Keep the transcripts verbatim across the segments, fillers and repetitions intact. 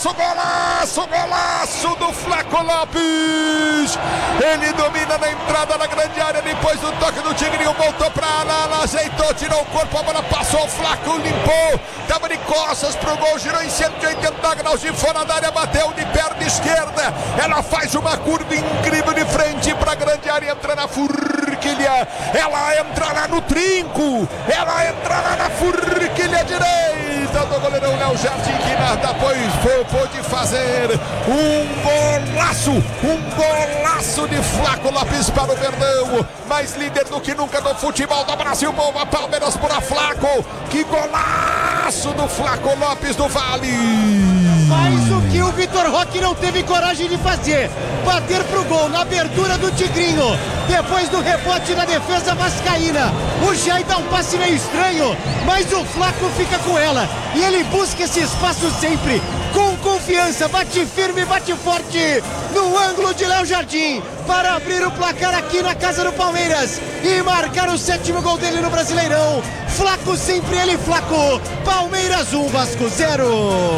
golaço, golaço, golaço do Flaco Lopes. Ele domina na entrada da grande área, depois do toque do Tigrinho, voltou pra ala, ajeitou, tirou o corpo, a bola passou, o Flaco limpou, tava de costas pro gol, girou em cento e oitenta graus de fora da área, bateu de perna esquerda, ela faz uma curva incrível de frente pra grande área, entra na forquilha, ela entra lá no trinco, ela entra lá na forquilha direita do goleirão Léo Jardim, que nada pois pôde fazer um golaço, um golaço de Flaco Lopes para o Verdão, mais líder do que nunca do futebol do Brasil. Boa, Palmeiras por a Flaco, que golaço do Flaco Lopes do Vale. Faz o que o Vitor Roque não teve coragem de fazer, bater pro gol na abertura do Tigrinho, depois do rebote da defesa vascaína. O Jair dá um passe meio estranho, mas o Flaco fica com ela e ele busca esse espaço sempre, com confiança, bate firme, bate forte no ângulo de Léo Jardim para abrir o placar aqui na casa do Palmeiras e marcar o sétimo gol dele no Brasileirão. Flaco sempre ele, Flaco. Palmeiras um, Vasco zero.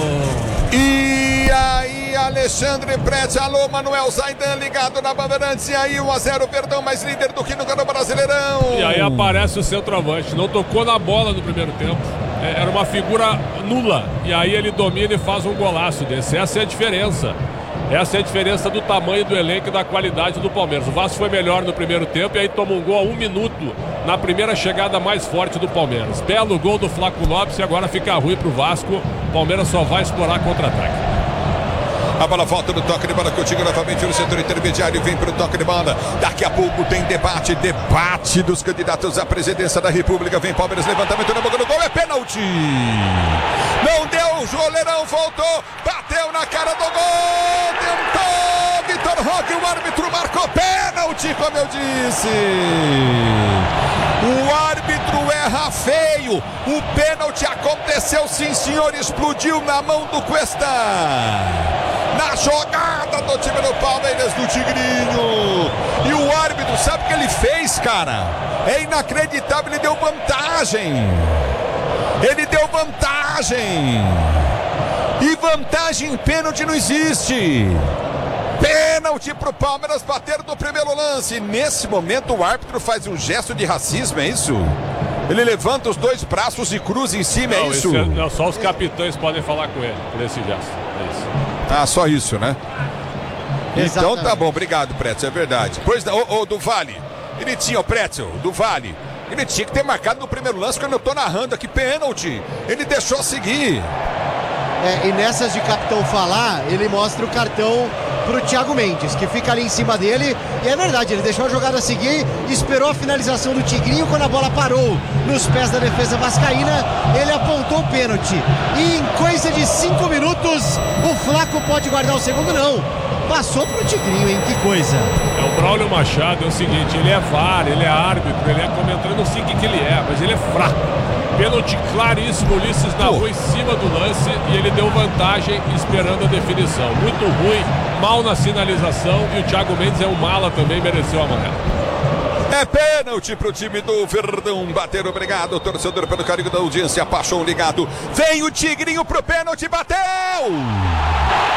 E aí, Alexandre Prete, alô, Manuel Zaidan ligado na Bandeirantes, e aí um a zero, Verdão mais líder do que nunca no Brasileirão. E aí aparece o centroavante, não tocou na bola no primeiro tempo, é, era uma figura nula, e aí ele domina e faz um golaço desse, essa é a diferença. Essa é a diferença do tamanho do elenco e da qualidade do Palmeiras. O Vasco foi melhor no primeiro tempo e aí toma um gol a um minuto na primeira chegada mais forte do Palmeiras. Belo gol do Flaco Lopes e agora fica ruim pro Vasco. O Palmeiras só vai explorar contra-ataque. A bola volta no toque de bola contigo novamente no setor intermediário, vem para o toque de bola. Daqui a pouco tem debate, debate dos candidatos à presidência da República. Vem Palmeiras, levantamento na boca do gol, é pênalti. Não deu, o goleirão voltou, bateu na cara do gol, tentou Vitor Roque, o árbitro marcou pênalti, como eu disse. O árbitro erra feio, o pênalti aconteceu sim senhor, explodiu na mão do Cuesta. Na jogada do time do Palmeiras, do Tigrinho. E o árbitro, sabe o que ele fez, cara? É inacreditável, ele deu vantagem. Ele deu vantagem. E vantagem em pênalti não existe. Pênalti pro Palmeiras bater no primeiro lance. Nesse momento o árbitro faz um gesto de racismo, é isso? Ele levanta os dois braços e cruza em cima, não, é isso? É, não, só os capitães podem falar com ele por esse gesto, é isso. Ah, só isso, né? Exatamente. Então tá bom, obrigado, Pretzel, é verdade. Pois não, ô, ô do Vale, ele tinha, o Pretzel, do Vale, ele tinha que ter marcado no primeiro lance quando eu tô narrando aqui, pênalti. Ele deixou seguir. É, e nessas de capitão falar, ele mostra o cartão pro Thiago Mendes, que fica ali em cima dele, e é verdade, ele deixou a jogada seguir, esperou a finalização do Tigrinho, quando a bola parou nos pés da defesa vascaína, ele apontou o pênalti, e em coisa de cinco minutos, o Flaco pode guardar o segundo, não, passou pro Tigrinho, hein, que coisa. É, o Braulio Machado é o seguinte, ele é V A R, ele é árbitro, ele é comentário, não sei o que, que ele é, mas ele é fraco. Pênalti claríssimo, Ulisses narrou em cima do lance e ele deu vantagem esperando a definição. Muito ruim, mal na sinalização, e o Thiago Mendes é um mala também, mereceu a amarelo. É pênalti pro time do Verdão bater, obrigado, torcedor, pelo carinho da audiência, paixão ligado. Vem o Tigrinho pro pênalti, bateu!